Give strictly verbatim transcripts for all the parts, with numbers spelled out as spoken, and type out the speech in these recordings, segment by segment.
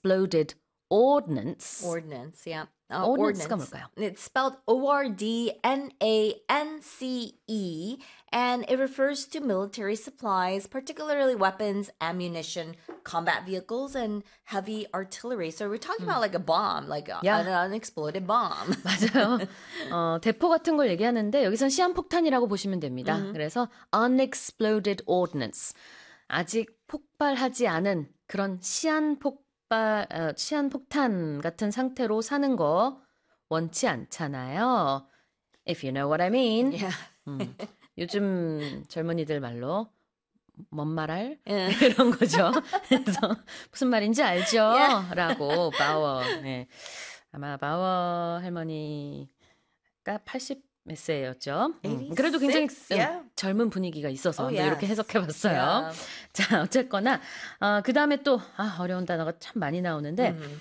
unexploded ordnance. Ordnance, yeah. Uh, ordnance가 ordnance. 뭘까요? It's spelled O R D N A N C E, and it refers to military supplies, particularly weapons, ammunition, combat vehicles, and heavy artillery. So we're talking about like a bomb, like a, Yeah. an unexploded bomb. 맞아요. 어, 대포 같은 걸 얘기하는데 여기선 시한폭탄이라고 보시면 됩니다. 음. 그래서 unexploded ordnance. 아직 폭발하지 않은 그런 시한폭 어, 시한폭탄 같은 상태로 사는 거 원치 않잖아요. If you know what I mean. Yeah. 음, 요즘 젊은이들 말로 뭔 말할? Yeah. 이런 거죠. 그래서 무슨 말인지 알죠? Yeah. 라고 바워. 네. 아마 바워 할머니가 팔십 몇 세였죠. 음, 그래도 굉장히 yeah. 음, 젊은 분위기가 있어서 Oh, 뭐 yes. 이렇게 해석해봤어요. Yeah. 자, 어쨌거나 어, 그 다음에 또 아, 어려운 단어가 참 많이 나오는데 음.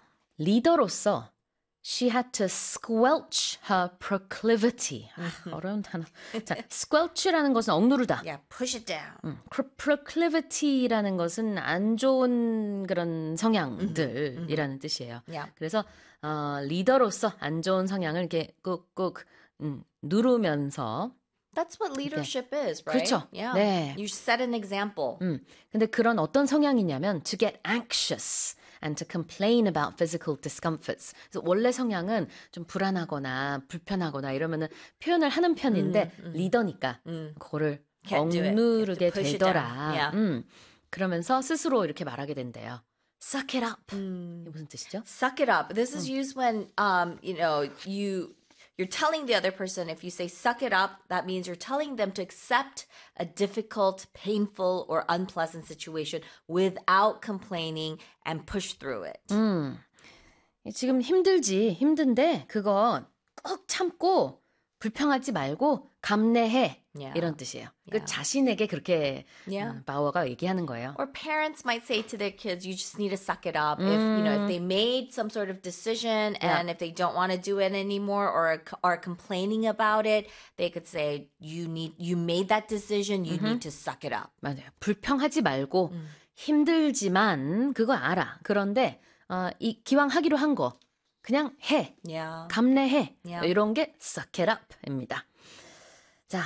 리더로서 she had to squelch her proclivity. 아, 어려운 단어. 자, squelch라는 것은 억누르다. Yeah, push it down. 음, proclivity라는 것은 안 좋은 그런 성향들이라는 뜻이에요. Yeah. 그래서 어, 리더로서 안 좋은 성향을 이렇게 꾹꾹 음, 누르면서 That's what leadership is, right? 그렇죠. Yeah. 네. You set an example. 음, 근데 그런 어떤 성향이냐면 to get anxious and to complain about physical discomforts. 그래서 원래 성향은 좀 불안하거나 불편하거나 이러면은 표현을 하는 편인데 음, 음. 리더니까 음. 그거를 Can't do it. 억누르게 You have to push it 되더라. down. Yeah. 음, 그러면서 스스로 이렇게 말하게 된대요. Suck it up. 음. 이게 무슨 뜻이죠? Suck it up. This is used when um, you know, you you're telling the other person, if you say suck it up, that means you're telling them to accept a difficult, painful, or unpleasant situation without complaining and push through it. 음, 지금 힘들지, 힘든데 그거 꼭 참고 불평하지 말고 감내해. Yeah. 이런 뜻이에요. 그 Yeah. 자신에게 그렇게 Yeah. 음, 바워가 얘기하는 거예요. Or parents might say to their kids, you just need to suck it up. If you know, if they made some sort of decision and if they don't want to do it anymore or are complaining about it, they could say, you need, you made that decision, you need to suck it up. 맞아요. 불평하지 말고 음. 힘들지만 그거 알아. 그런데 어, 이 기왕 하기로 한 거 그냥 해. Yeah. 감내해. Yeah. 이런 게 suck it up입니다. 자,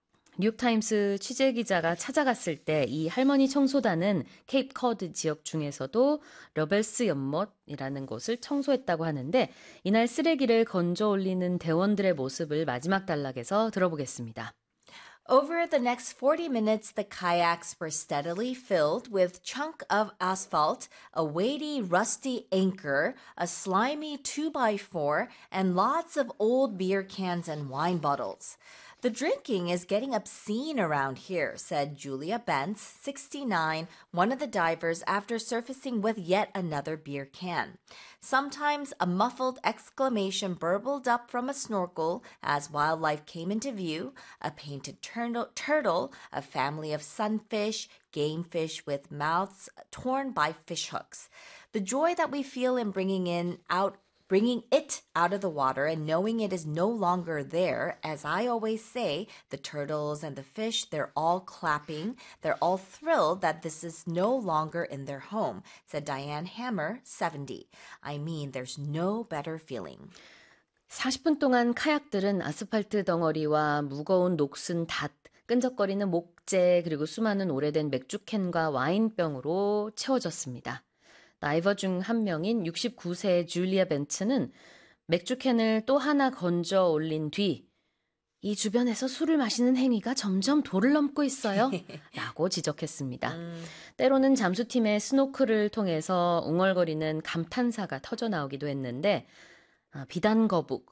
뉴욕타임스 취재기자가 찾아갔을 때 이 할머니 청소단은 케이프 커드 지역 중에서도 러벨스 연못이라는 곳을 청소했다고 하는데 이날 쓰레기를 건져 올리는 대원들의 모습을 마지막 단락에서 들어보겠습니다. Over the next forty minutes, the kayaks were steadily filled with chunk of asphalt, a weighty, rusty anchor, a slimy two by four, and lots of old beer cans and wine bottles. The drinking is getting obscene around here, said Julia Bentz, sixty-nine, one of the divers, after surfacing with yet another beer can. Sometimes a muffled exclamation burbled up from a snorkel as wildlife came into view, a painted turtle, turtle, a family of sunfish, game fish with mouths torn by fish hooks. The joy that we feel in bringing in out Bringing it out of the water and knowing it is no longer there, as I always say, the turtles and the fish, they're all clapping. They're all thrilled that this is no longer in their home, said Diane Hammer, seventy. I mean, there's no better feeling. 사십 분 동안 카약들은 아스팔트 덩어리와 무거운 녹슨 닷, 끈적거리는 목재, 그리고 수많은 오래된 맥주캔과 와인병으로 채워졌습니다. 다이버 중 한 명인 육십구 세의 줄리아 벤츠는 맥주캔을 또 하나 건져 올린 뒤 이 주변에서 술을 마시는 행위가 점점 도를 넘고 있어요. 라고 지적했습니다. 음. 때로는 잠수팀의 스노클을 통해서 웅얼거리는 감탄사가 터져나오기도 했는데 아, 비단거북,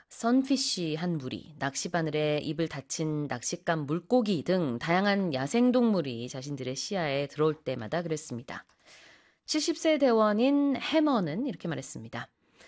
선피쉬 한 무리, 낚시바늘에 입을 다친 낚싯감 물고기 등 다양한 야생동물이 자신들의 시야에 들어올 때마다 그랬습니다. 칠십 세 대원인 해머는 이렇게 말했습니다.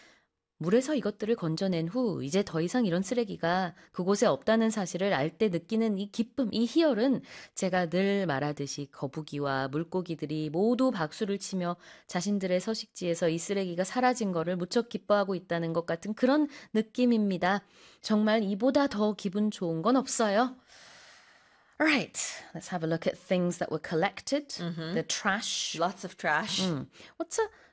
물에서 이것들을 건져낸 후 이제 더 이상 이런 쓰레기가 그곳에 없다는 사실을 알 때 느끼는 이 기쁨, 이 희열은 제가 늘 말하듯이 거북이와 물고기들이 모두 박수를 치며 자신들의 서식지에서 이 쓰레기가 사라진 거를 무척 기뻐하고 있다는 것 같은 그런 느낌입니다. 정말 이보다 더 기분 좋은 건 없어요. Alright, let's have a look at things that were collected. Mm-hmm. The trash. Lots of trash. 음. What's a